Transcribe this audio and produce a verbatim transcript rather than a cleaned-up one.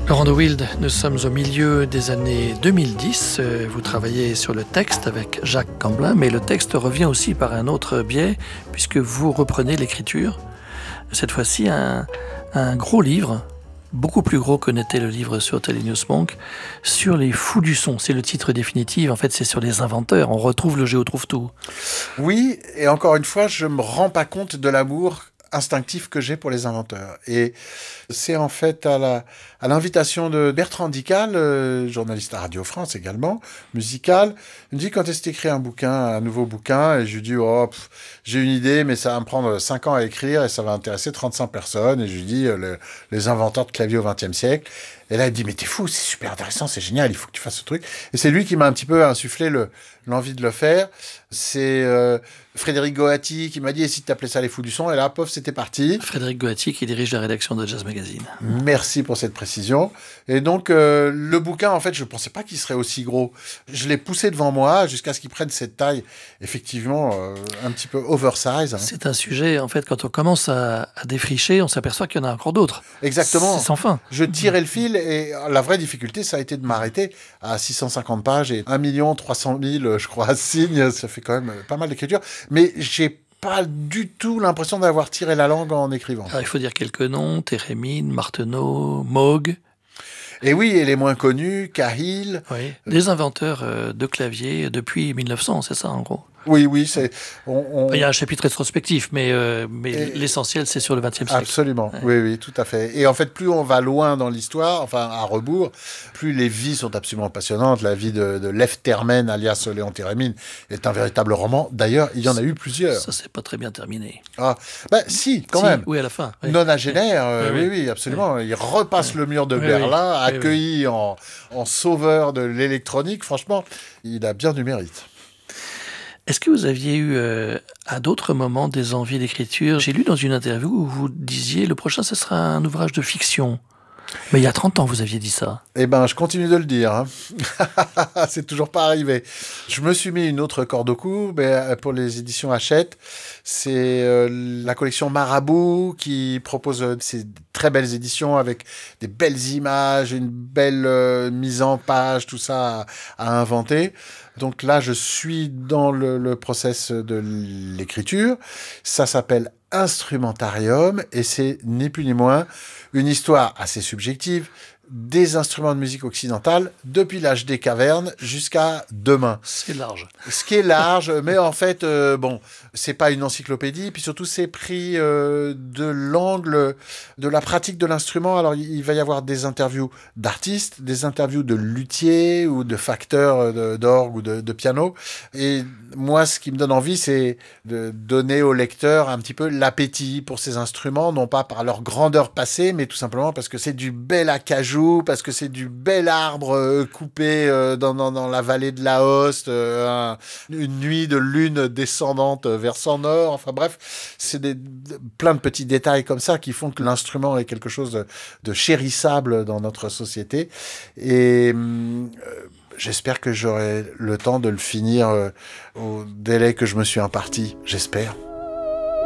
Laurent de Wilde, nous sommes au milieu des années deux mille dix. Vous travaillez sur le texte avec Jacques Camblin, mais le texte revient aussi par un autre biais, puisque vous reprenez l'écriture. Cette fois-ci, un, un gros livre, beaucoup plus gros que n'était le livre sur Thelonious Monk, sur les fous du son. C'est le titre définitif. En fait, c'est sur les inventeurs. On retrouve le Géo trouve-tout. Oui, et encore une fois, je me rends pas compte de l'amour instinctif que j'ai pour les inventeurs. Et c'est en fait à, la, à l'invitation de Bertrand Dical, euh, journaliste à Radio France également, musical. Il me dit quand est-ce que tu écris un bouquin, un nouveau bouquin, et je lui dis oh, pff, j'ai une idée, mais ça va me prendre cinq ans à écrire et ça va intéresser trente-cinq personnes. Et je lui dis euh, le, les inventeurs de clavier au vingtième siècle. Et là, il dit mais t'es fou, c'est super intéressant, c'est génial, il faut que tu fasses ce truc. Et c'est lui qui m'a un petit peu insufflé le, l'envie de le faire. C'est euh, Frédéric Goati qui m'a dit et si tu t'appelais ça les fous du son, et là, pof, c'était parti. Frédéric Goati qui dirige la rédaction de Jazz Magazine. Merci pour cette précision. Et donc, euh, le bouquin, en fait, je ne pensais pas qu'il serait aussi gros. Je l'ai poussé devant moi jusqu'à ce qu'il prenne cette taille, effectivement, euh, un petit peu oversize. Hein. C'est un sujet, en fait, quand on commence à, à défricher, on s'aperçoit qu'il y en a encore d'autres. Exactement. C'est sans fin. Je tirais le fil et la vraie difficulté, ça a été de m'arrêter à six cent cinquante pages et un million trois cent mille, je crois, signes. Ça fait quand même pas mal d'écriture. Mais j'ai pas du tout l'impression d'avoir tiré la langue en écrivant. Alors, il faut dire quelques noms, Térémine, Martenot, Moog. Et oui, et les moins connus, Cahill. Oui, des inventeurs de clavier depuis mille neuf cents, c'est ça en gros. Oui, oui, c'est. On, on... Il y a un chapitre rétrospectif, mais, euh, mais et... l'essentiel, c'est sur le vingtième siècle. Absolument, ouais. oui, oui, tout à fait. Et en fait, plus on va loin dans l'histoire, enfin à rebours, plus les vies sont absolument passionnantes. La vie de, de Lev Termen, alias Léon Térémine, est un véritable roman. D'ailleurs, il y en a eu plusieurs. Ça, c'est pas très bien terminé. Ah, ben si, quand si, même. Oui, à la fin. Oui. Nonagénaire, euh, oui, oui, oui, oui, absolument. Oui. Il repasse oui. le mur de oui, Berlin, oui. accueilli oui, oui. En, en sauveur de l'électronique. Franchement, il a bien du mérite. Est-ce que vous aviez eu, euh, à d'autres moments, des envies d'écriture ? J'ai lu dans une interview où vous disiez « Le prochain, ce sera un ouvrage de fiction ». Mais il y a trente ans, vous aviez dit ça. Eh ben, je continue de le dire. Hein. C'est toujours pas arrivé. Je me suis mis une autre corde au cou, mais pour les éditions Hachette. C'est euh, la collection Marabout qui propose euh, ces très belles éditions avec des belles images, une belle euh, mise en page, tout ça à, à inventer. Donc là, je suis dans le, le process de l'écriture. Ça s'appelle Instrumentarium et c'est ni plus ni moins une histoire assez subjective des instruments de musique occidentale depuis l'âge des cavernes jusqu'à demain. C'est large. Ce qui est large, mais en fait, euh, bon, c'est pas une encyclopédie, puis surtout c'est pris euh, de l'angle de la pratique de l'instrument. Alors il va y avoir des interviews d'artistes, des interviews de luthiers ou de facteurs de, d'orgue ou de, de piano. Et moi, ce qui me donne envie, c'est de donner au lecteur un petit peu l'appétit pour ces instruments, non pas par leur grandeur passée, mais tout simplement parce que c'est du bel acajou, parce que c'est du bel arbre euh, coupé euh, dans, dans, dans la vallée de la Hoste, euh, un, une nuit de lune descendante versant nord. Enfin bref, c'est des, plein de petits détails comme ça qui font que l'instrument est quelque chose de, de chérissable dans notre société. Et euh, j'espère que j'aurai le temps de le finir euh, au délai que je me suis imparti. J'espère.